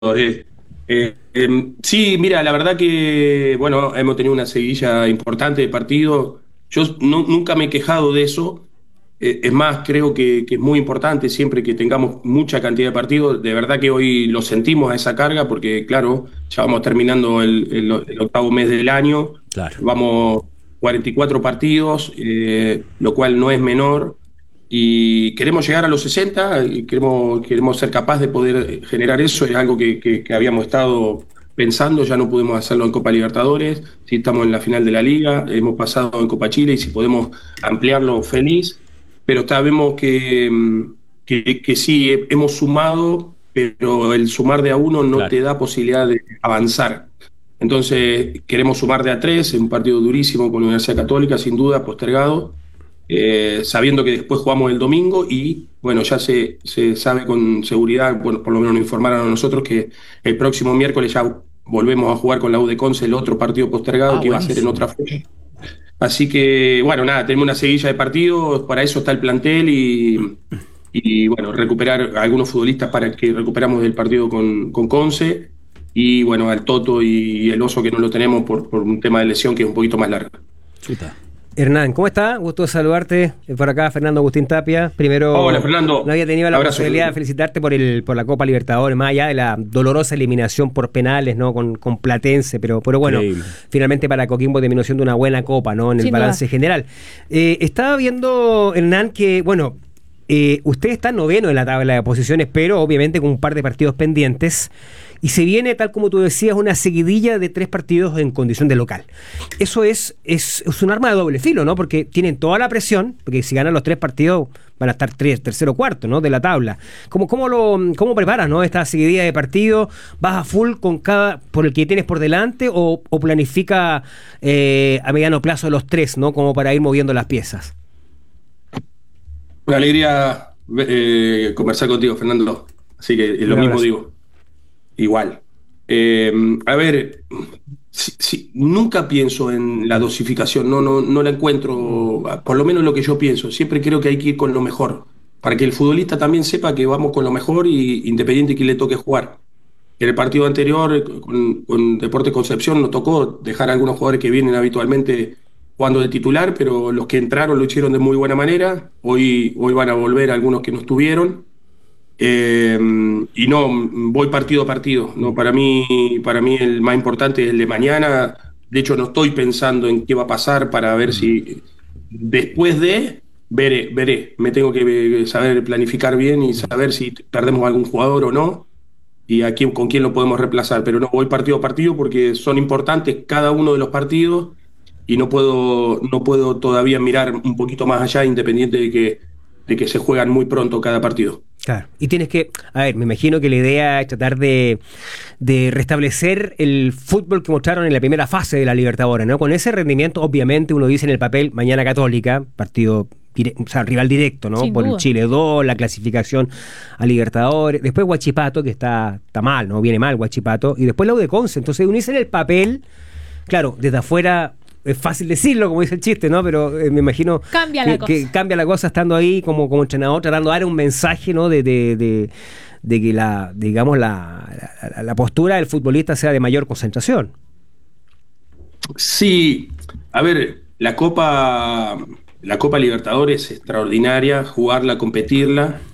Sí, mira, la verdad que, bueno, hemos tenido una seguilla importante de partidos. Yo nunca me he quejado de eso. Es más, creo que es muy importante siempre que tengamos mucha cantidad de partidos. De verdad que hoy lo sentimos a esa carga porque, claro, ya vamos terminando el octavo mes del año. Claro. Vamos 44 partidos, lo cual no es menor. Y queremos llegar a los 60 y queremos ser capaces de poder generar eso. Es algo que habíamos estado pensando, ya no pudimos hacerlo en Copa Libertadores, sí estamos en la final de la Liga, hemos pasado en Copa Chile y si podemos ampliarlo, feliz, pero sabemos que sí, hemos sumado, pero el sumar de a uno no Claro. te da posibilidad de avanzar. Entonces queremos sumar de a tres, en un partido durísimo con la Universidad Católica, sin duda, postergado, sabiendo que después jugamos el domingo y bueno, ya se sabe con seguridad, bueno, por lo menos nos informaron a nosotros que el próximo miércoles ya volvemos a jugar con la U de Conce el otro partido postergado Ah, que iba a ser en buenísimo. otra fecha. Así que bueno, nada, tenemos una seguilla de partidos, para eso está el plantel y bueno, recuperar a algunos futbolistas para que recuperamos el partido con Conce y bueno, al Toto y el Oso que no lo tenemos por un tema de lesión que es un poquito más largo. Chuta. Hernán, ¿cómo está? Gusto de saludarte. Por acá, Fernando Agustín Tapia. Hola Primero, no Fernando, había tenido la abrazo. posibilidad de felicitarte por la Copa Libertadores, más allá de la dolorosa eliminación por penales, ¿no? Con Platense, pero bueno, Increíble. finalmente para Coquimbo terminación de una buena Copa, ¿no? En el Sin duda. balance general. Estaba viendo, Hernán, que, bueno, usted está noveno en la tabla de posiciones, pero obviamente con un par de partidos pendientes. Y se viene, tal como tú decías, una seguidilla de 3 partidos en condición de local. Eso es un arma de doble filo, ¿no? Porque tienen toda la presión, porque si ganan los 3 partidos van a estar tercero, cuarto, ¿no? De la tabla. ¿Cómo preparas, ¿no? Esta seguidilla de partidos? ¿Vas a full con por el que tienes por delante o planifica a mediano plazo los tres, ¿no? Como para ir moviendo las piezas. Una alegría conversar contigo, Fernando. Así que lo Un mismo abrazo. digo, igual. A ver, nunca pienso en la dosificación, no la encuentro, por lo menos lo que yo pienso. Siempre creo que hay que ir con lo mejor, para que el futbolista también sepa que vamos con lo mejor y independiente de quién le toque jugar. En el partido anterior, con Deportes Concepción, nos tocó dejar a algunos jugadores que vienen habitualmente jugando de titular, pero los que entraron lo hicieron de muy buena manera. Hoy van a volver algunos que no estuvieron. Y no, voy partido a partido. No, para mí el más importante es el de mañana. De hecho, no estoy pensando en qué va a pasar para ver si después de, veré. Me tengo que saber planificar bien y saber si perdemos algún jugador o no y a quién, con quién lo podemos reemplazar. Pero no, voy partido a partido porque son importantes cada uno de los partidos y no puedo todavía mirar un poquito más allá, independiente de que se juegan muy pronto cada partido. Claro. Y tienes que, a ver, me imagino que la idea es tratar de restablecer el fútbol que mostraron en la primera fase de la Libertadores, ¿no? Con ese rendimiento, obviamente, uno dice en el papel, mañana Católica, partido, o sea, rival directo, ¿no? Sin Por el duda. Chile 2, la clasificación a Libertadores. Después Huachipato, que está mal, ¿no? Viene mal Huachipato. Y después la U de Conce. Entonces, uno dice en el papel, claro, desde afuera es fácil decirlo, como dice el chiste, ¿no? Pero me imagino Cambia la que cosa. cambia la cosa estando ahí como entrenador, tratando de dar un mensaje, ¿no? De que digamos, la postura del futbolista sea de mayor concentración. Sí, a ver, la Copa Libertadores es extraordinaria, jugarla, competirla.